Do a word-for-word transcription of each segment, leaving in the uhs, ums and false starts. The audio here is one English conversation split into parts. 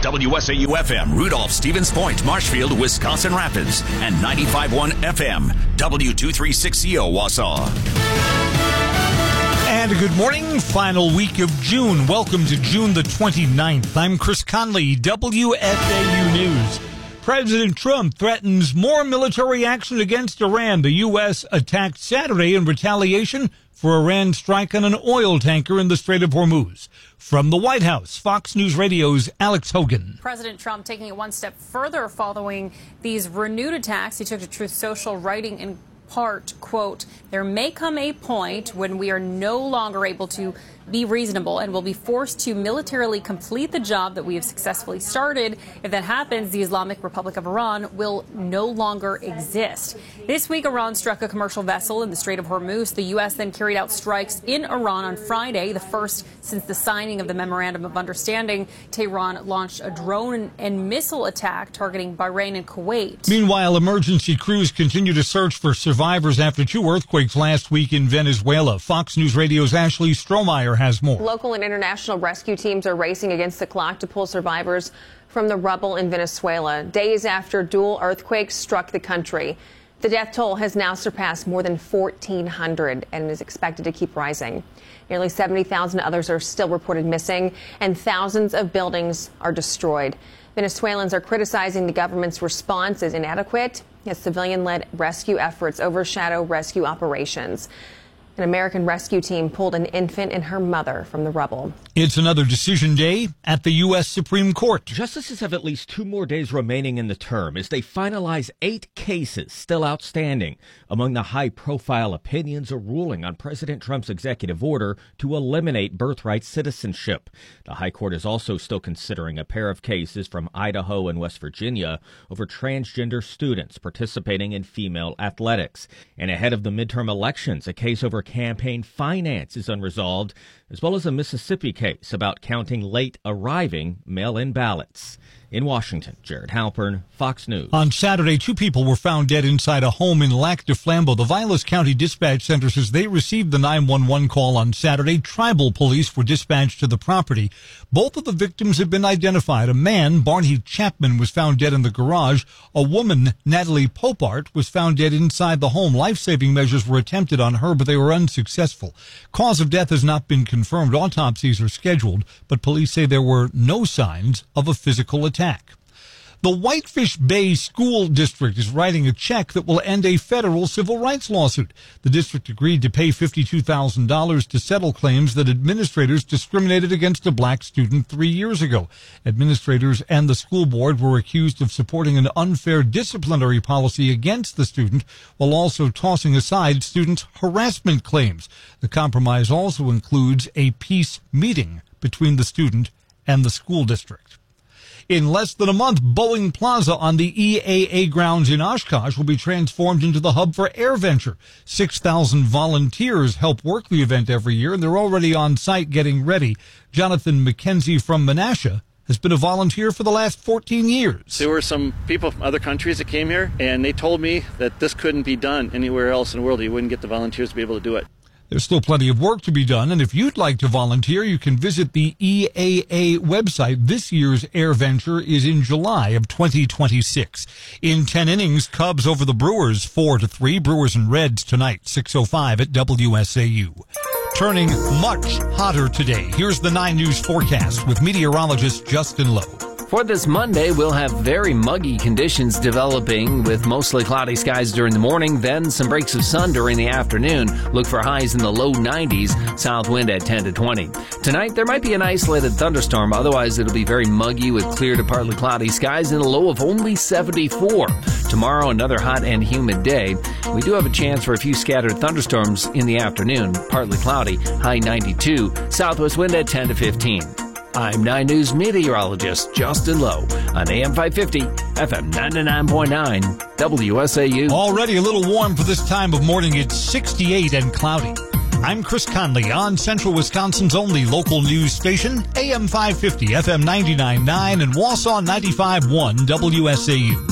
W S A U F M, Rudolph, Stevens Point, Marshfield, Wisconsin Rapids, and ninety-five point one F M, W two thirty-six C O, Wausau. And good morning, final week of June. Welcome to June the twenty-ninth. I'm Chris Conley, W S A U News. President Trump threatens more military action against Iran. The U S attacked Saturday in retaliation for Iran's strike on an oil tanker in the Strait of Hormuz. From the White House, Fox News Radio's Alex Hogan. President Trump taking it one step further following these renewed attacks. He took to Truth Social, writing in part, quote, "There may come a point when we are no longer able to be reasonable and will be forced to militarily complete the job that we have successfully started. If that happens, the Islamic Republic of Iran will no longer exist." This week, Iran struck a commercial vessel in the Strait of Hormuz. The U S then carried out strikes in Iran on Friday, the first since the signing of the Memorandum of Understanding. Tehran launched a drone and missile attack targeting Bahrain and Kuwait. Meanwhile, emergency crews continue to search for survivors after two earthquakes last week in Venezuela. Fox News Radio's Ashley Strohmeyer has more. Local and international rescue teams are racing against the clock to pull survivors from the rubble in Venezuela, days after dual earthquakes struck the country. The death toll has now surpassed more than fourteen hundred and is expected to keep rising. Nearly seventy thousand others are still reported missing, and thousands of buildings are destroyed. Venezuelans are criticizing the government's response as inadequate as civilian-led rescue efforts overshadow rescue operations. An American rescue team pulled an infant and her mother from the rubble. It's another decision day at the U S Supreme Court. Justices have at least two more days remaining in the term as they finalize eight cases still outstanding. Among the high-profile opinions, a ruling on President Trump's executive order to eliminate birthright citizenship. The High Court is also still considering a pair of cases from Idaho and West Virginia over transgender students participating in female athletics. And ahead of the midterm elections, a case over campaign finance is unresolved, as well as a Mississippi case about counting late arriving mail-in ballots. In Washington, Jared Halpern, Fox News. On Saturday, two people were found dead inside a home in Lac du Flambeau. The Vilas County Dispatch Center says they received the nine one one call on Saturday. Tribal police were dispatched to the property. Both of the victims have been identified. A man, Barney Chapman, was found dead in the garage. A woman, Natalie Popart, was found dead inside the home. Life-saving measures were attempted on her, but they were unsuccessful. Cause of death has not been confirmed. Autopsies are scheduled, but police say there were no signs of a physical attack. Attack. The Whitefish Bay School District is writing a check that will end a federal civil rights lawsuit. The district agreed to pay fifty-two thousand dollars to settle claims that administrators discriminated against a black student three years ago. Administrators and the school board were accused of supporting an unfair disciplinary policy against the student while also tossing aside students' harassment claims. The compromise also includes a peace meeting between the student and the school district. In less than a month, Boeing Plaza on the E A A grounds in Oshkosh will be transformed into the hub for AirVenture. six thousand volunteers help work the event every year, and they're already on site getting ready. Jonathan McKenzie from Menasha has been a volunteer for the last fourteen years. There were some people from other countries that came here, and they told me that this couldn't be done anywhere else in the world. You wouldn't get the volunteers to be able to do it. There's still plenty of work to be done, and if you'd like to volunteer, you can visit the E A A website. This year's AirVenture is in July of twenty twenty-six. In ten innings, Cubs over the Brewers, four to three. Brewers and Reds tonight, six oh five at W S A U. Turning much hotter today. Here's the nine News forecast with meteorologist Justin Lowe. For this Monday, we'll have very muggy conditions developing with mostly cloudy skies during the morning, then some breaks of sun during the afternoon. Look for highs in the low nineties, south wind at ten to twenty. Tonight, there might be an isolated thunderstorm. Otherwise, it'll be very muggy with clear to partly cloudy skies and a low of only seventy-four. Tomorrow, another hot and humid day. We do have a chance for a few scattered thunderstorms in the afternoon, partly cloudy, high ninety-two, southwest wind at ten to fifteen. I'm nine News meteorologist Justin Lowe on A M five fifty, F M ninety-nine point nine, W S A U. Already a little warm for this time of morning. It's sixty-eight and cloudy. I'm Chris Conley on Central Wisconsin's only local news station, A M five fifty, F M ninety-nine point nine, and Wausau ninety-five point one, W S A U.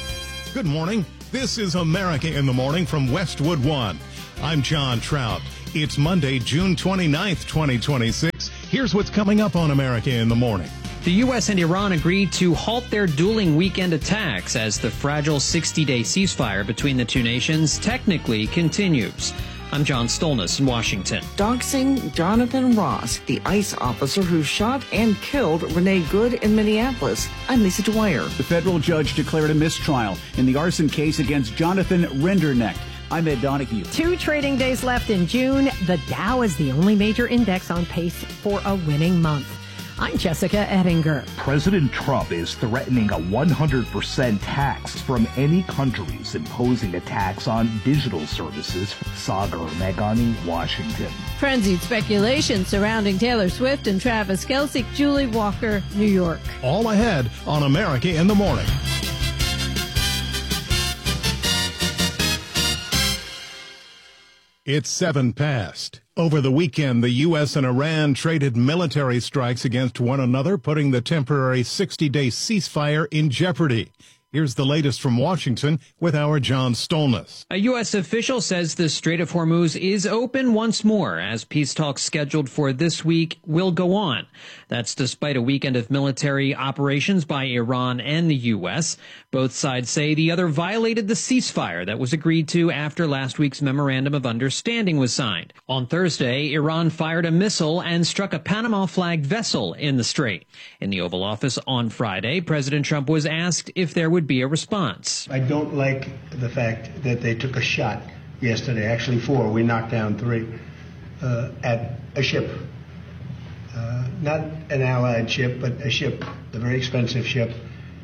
Good morning. This is America in the Morning from Westwood One. I'm John Trout. It's Monday, June twenty-ninth, twenty twenty-six. Here's what's coming up on America in the Morning. The U S and Iran agreed to halt their dueling weekend attacks as the fragile sixty-day ceasefire between the two nations technically continues. I'm John Stolnis in Washington. Doxing Jonathan Ross, the ICE officer who shot and killed Renee Good in Minneapolis. I'm Lisa Dwyer. The federal judge declared a mistrial in the arson case against Jonathan Rinderknecht. I'm Ed Donahue. Two trading days left in June. The Dow is the only major index on pace for a winning month. I'm Jessica Ettinger. President Trump is threatening a one hundred percent tax from any countries imposing a tax on digital services. Sagar Meghani, Washington. Frenzied speculation surrounding Taylor Swift and Travis Kelce. Julie Walker, New York. All ahead on America in the Morning. It's seven past. Over the weekend, the U S and Iran traded military strikes against one another, putting the temporary sixty-day ceasefire in jeopardy. Here's the latest from Washington with our John Stolnis. A U S official says the Strait of Hormuz is open once more as peace talks scheduled for this week will go on. That's despite a weekend of military operations by Iran and the U S. Both sides say the other violated the ceasefire that was agreed to after last week's memorandum of understanding was signed. On Thursday, Iran fired a missile and struck a Panama-flagged vessel in the strait. In the Oval Office on Friday, President Trump was asked if there would be a response. I don't like the fact that they took a shot yesterday, actually four, we knocked down three, uh, at a ship. Uh, not an allied ship, but a ship, a very expensive ship.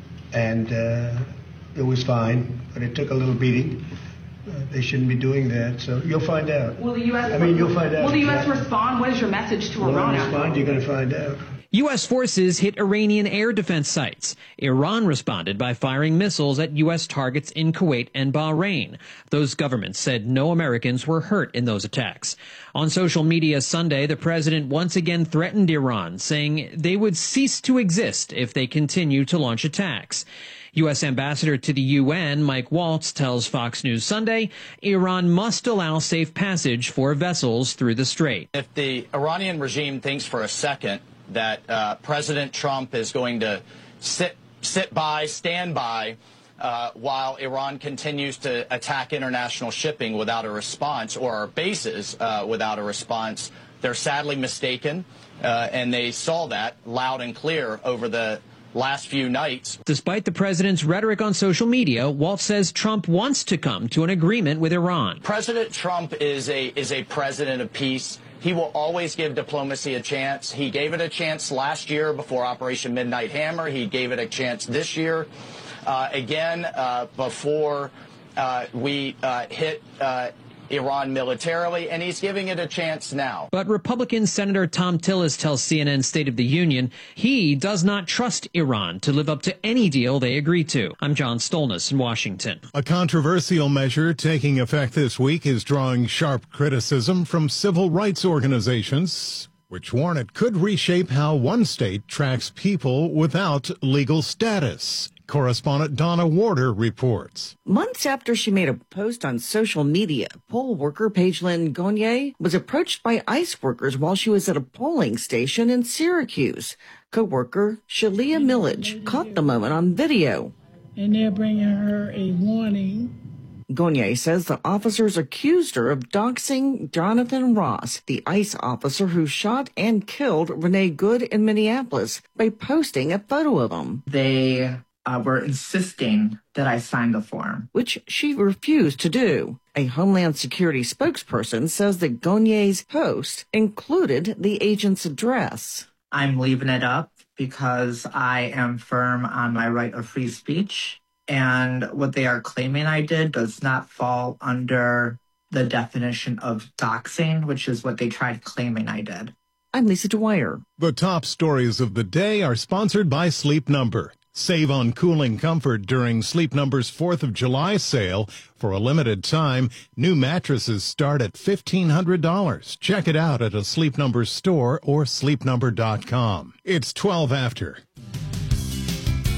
And uh, it was fine, but it took a little beating. Uh, they shouldn't be doing that, so you'll find out. Will the U S I mean, you'll find out. Will the U S respond? What is your message to Will Iran? Will respond? You're going to find out. U S forces hit Iranian air defense sites. Iran responded by firing missiles at U S targets in Kuwait and Bahrain. Those governments said no Americans were hurt in those attacks. On social media Sunday, the president once again threatened Iran, saying they would cease to exist if they continue to launch attacks. U S Ambassador to the U N, Mike Waltz, tells Fox News Sunday Iran must allow safe passage for vessels through the strait. If the Iranian regime thinks for a second that uh, President Trump is going to sit sit by, stand by, uh, while Iran continues to attack international shipping without a response, or our bases uh, without a response, they're sadly mistaken, uh, and they saw that loud and clear over the last few nights. Despite the president's rhetoric on social media, Waltz says Trump wants to come to an agreement with Iran. President Trump is a is a president of peace. He will always give diplomacy a chance. He gave it a chance last year before Operation Midnight Hammer. He gave it a chance this year. Uh, again, uh, before uh, we uh, hit uh, Iran militarily, and he's giving it a chance now. But Republican Senator Tom Tillis tells C N N State of the Union he does not trust Iran to live up to any deal they agree to. I'm John Stolnis in Washington. A controversial measure taking effect this week is drawing sharp criticism from civil rights organizations, which warn it could reshape how one state tracks people without legal status. Correspondent Donna Warder reports. Months after she made a post on social media, poll worker Paige-Lynn Gagne was approached by ICE workers while she was at a polling station in Syracuse. Co-worker Shalia Millage caught the moment on video. And they're bringing her a warning. Gagne says the officers accused her of doxing Jonathan Ross, the ICE officer who shot and killed Renee Good in Minneapolis, by posting a photo of him. They Uh, were insisting that I sign the form, which she refused to do. A Homeland Security spokesperson says that Gagne's post included the agent's address. I'm leaving it up because I am firm on my right of free speech, and what they are claiming I did does not fall under the definition of doxing, which is what they tried claiming I did. I'm Lisa Dwyer. The top stories of the day are sponsored by Sleep Number. Save on cooling comfort during Sleep Number's fourth of July sale. For a limited time, new mattresses start at fifteen hundred dollars. Check it out at a Sleep Number store or sleep number dot com. It's twelve after.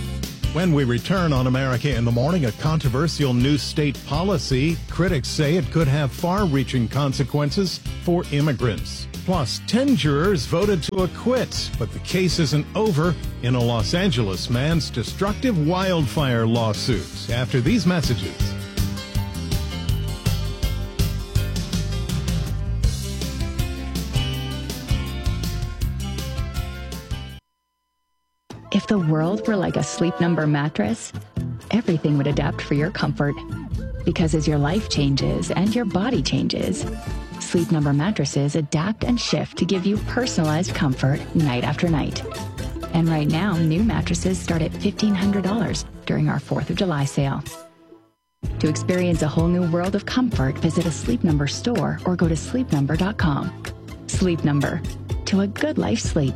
When we return on America in the Morning, a controversial new state policy. Critics say it could have far-reaching consequences for immigrants. Plus, ten jurors voted to acquit, but the case isn't over in a Los Angeles man's destructive wildfire lawsuit. After these messages. If the world were like a Sleep Number mattress, everything would adapt for your comfort. Because as your life changes and your body changes, Sleep Number mattresses adapt and shift to give you personalized comfort night after night. And right now, new mattresses start at fifteen hundred dollars during our fourth of July sale. To experience a whole new world of comfort, visit a Sleep Number store or go to sleep number dot com. Sleep Number. To a good life sleep.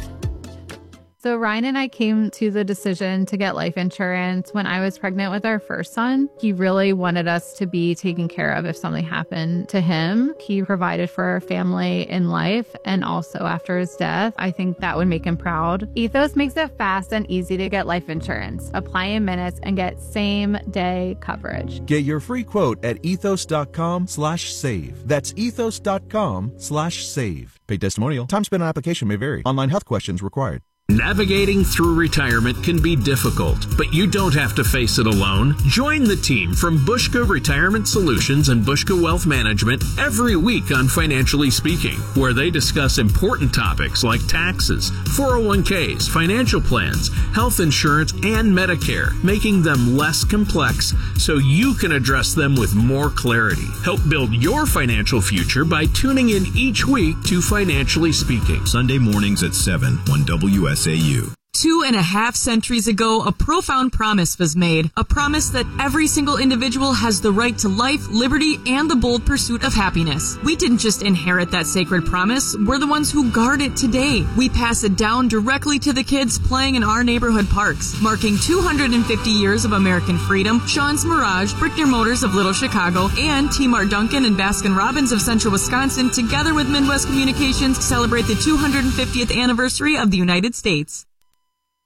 So Ryan and I came to the decision to get life insurance when I was pregnant with our first son. He really wanted us to be taken care of if something happened to him. He provided for our family in life and also after his death. I think that would make him proud. Ethos makes it fast and easy to get life insurance. Apply in minutes and get same day coverage. Get your free quote at ethos.com slash save. That's ethos.com slash save. Paid testimonial. Time spent on application may vary. Online health questions required. Navigating through retirement can be difficult, but you don't have to face it alone. Join the team from Bushka Retirement Solutions and Bushka Wealth Management every week on Financially Speaking, where they discuss important topics like taxes, four oh one k's, financial plans, health insurance, and Medicare, making them less complex so you can address them with more clarity. Help build your financial future by tuning in each week to Financially Speaking. Sunday mornings at seven on W S A U. Two and a half centuries ago, a profound promise was made. A promise that every single individual has the right to life, liberty, and the bold pursuit of happiness. We didn't just inherit that sacred promise. We're the ones who guard it today. We pass it down directly to the kids playing in our neighborhood parks. Marking two hundred fifty years of American freedom, Sean's Mirage, Brickner Motors of Little Chicago, and T Mart Duncan and Baskin Robbins of Central Wisconsin, together with Midwest Communications, celebrate the two hundred fiftieth anniversary of the United States.